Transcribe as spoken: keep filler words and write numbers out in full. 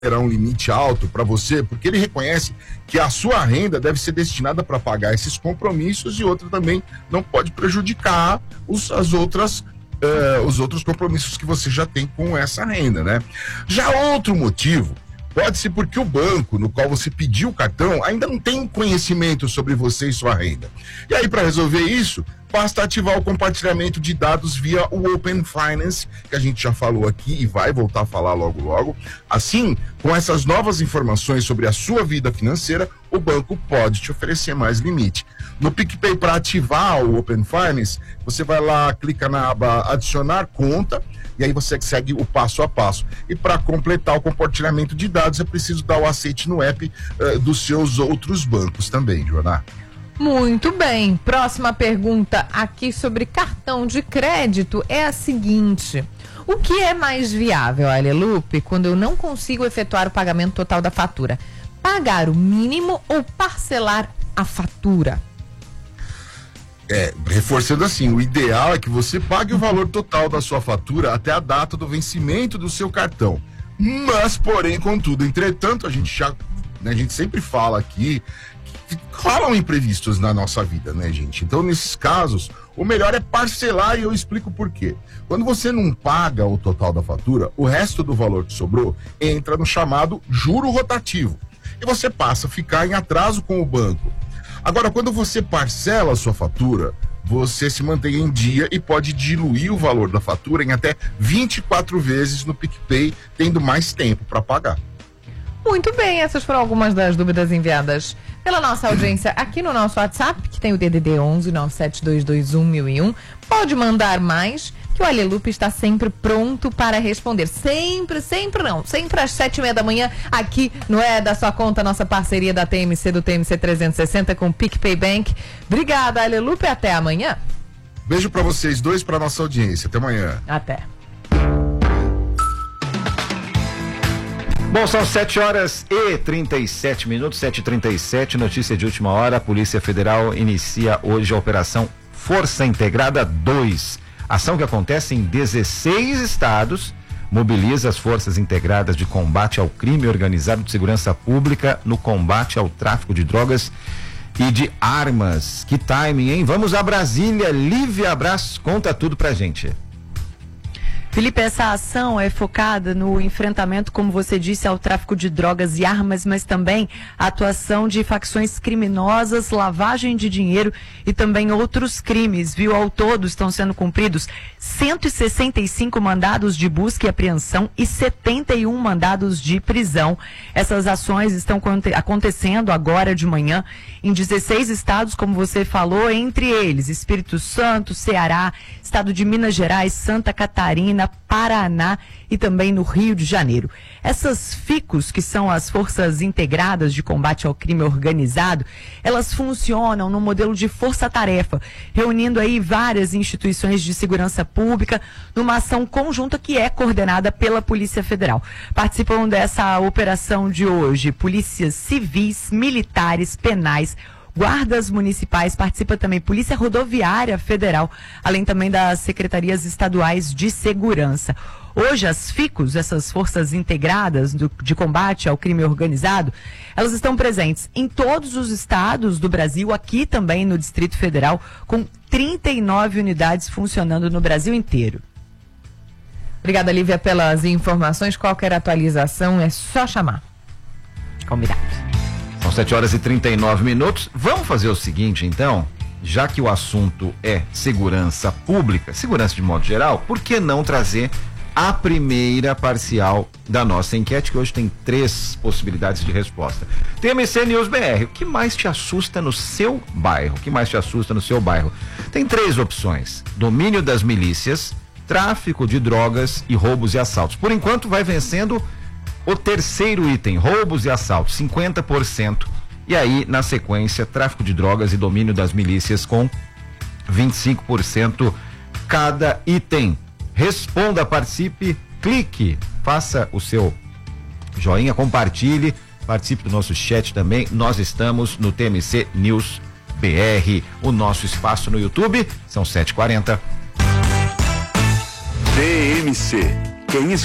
terá um limite alto para você, porque ele reconhece que a sua renda deve ser destinada para pagar esses compromissos e outra também não pode prejudicar os, as outras, uh, os outros compromissos que você já tem com essa renda, né? Já outro motivo pode ser porque o banco no qual você pediu o cartão ainda não tem conhecimento sobre você e sua renda. E aí, para resolver isso, basta ativar o compartilhamento de dados via o Open Finance, que a gente já falou aqui e vai voltar a falar logo logo. Assim, com essas novas informações sobre a sua vida financeira, o banco pode te oferecer mais limite. No PicPay, para ativar o Open Finance, você vai lá, clica na aba adicionar conta, e aí você segue o passo a passo. E para completar o compartilhamento de dados, é preciso dar o aceite no app uh, dos seus outros bancos também, Joana. Muito bem. Próxima pergunta aqui sobre cartão de crédito é a seguinte: o que é mais viável, Alelupe, quando eu não consigo efetuar o pagamento total da fatura? Pagar o mínimo ou parcelar a fatura? É, reforçando assim, o ideal é que você pague o valor total da sua fatura até a data do vencimento do seu cartão. Mas, porém, contudo, entretanto, a gente já, né, a gente sempre fala aqui que rolam imprevistos na nossa vida, né, gente? Então, nesses casos, o melhor é parcelar e eu explico por quê. Quando você não paga o total da fatura, o resto do valor que sobrou entra no chamado juro rotativo e você passa a ficar em atraso com o banco. Agora, quando você parcela a sua fatura, você se mantém em dia e pode diluir o valor da fatura em até vinte e quatro vezes no PicPay, tendo mais tempo para pagar. Muito bem, essas foram algumas das dúvidas enviadas pela nossa audiência aqui no nosso WhatsApp, que tem o D D D onze nove sete dois dois um mil e um. Pode mandar mais, que o Alelupe está sempre pronto para responder. Sempre, sempre não. Sempre às sete e meia da manhã, aqui no É da Sua Conta, nossa parceria da T M C, do T M C trezentos e sessenta com o PicPay Bank. Obrigada, Alelupe. Até amanhã. Beijo para vocês dois, para nossa audiência. Até amanhã. Até. Bom, são sete horas e trinta e sete minutos, sete e trinta e sete, notícia de última hora. A Polícia Federal inicia hoje a Operação Força Integrada dois. Ação que acontece em dezesseis estados, mobiliza as forças integradas de combate ao crime organizado de segurança pública no combate ao tráfico de drogas e de armas. Que timing, hein? Vamos a Brasília. Lívia Brás conta tudo pra gente. Felipe, essa ação é focada no enfrentamento, como você disse, ao tráfico de drogas e armas, mas também a atuação de facções criminosas, lavagem de dinheiro e também outros crimes, viu? Ao todo estão sendo cumpridos cento e sessenta e cinco mandados de busca e apreensão e setenta e um mandados de prisão. Essas ações estão acontecendo agora de manhã em dezesseis estados, como você falou, entre eles Espírito Santo, Ceará, estado de Minas Gerais, Santa Catarina, Paraná e também no Rio de Janeiro. Essas ficos, que são as Forças Integradas de Combate ao Crime Organizado, elas funcionam no modelo de força-tarefa, reunindo aí várias instituições de segurança pública numa ação conjunta que é coordenada pela Polícia Federal. Participam dessa operação de hoje polícias civis, militares, penais, guardas municipais, participa também Polícia Rodoviária Federal, além também das secretarias estaduais de segurança. Hoje as ficos, essas forças integradas do, de combate ao crime organizado, elas estão presentes em todos os estados do Brasil, aqui também no Distrito Federal, com trinta e nove unidades funcionando no Brasil inteiro. Obrigada, Lívia, pelas informações. Qualquer atualização é só chamar. Combinado. São sete horas e trinta e nove minutos. Vamos fazer o seguinte, então, já que o assunto é segurança pública, segurança de modo geral, por que não trazer a primeira parcial da nossa enquete, que hoje tem três possibilidades de resposta. T M C News B R, o que mais te assusta no seu bairro? O que mais te assusta no seu bairro? Tem três opções: domínio das milícias, tráfico de drogas e roubos e assaltos. Por enquanto vai vencendo o terceiro item, roubos e assaltos, cinquenta por cento. E aí, na sequência, tráfico de drogas e domínio das milícias com vinte e cinco por cento cada item. Responda, participe, clique, faça o seu joinha, compartilhe, participe do nosso chat também. Nós estamos no T M C News B R, o nosso espaço no YouTube. São sete e quarenta. T M C. Quem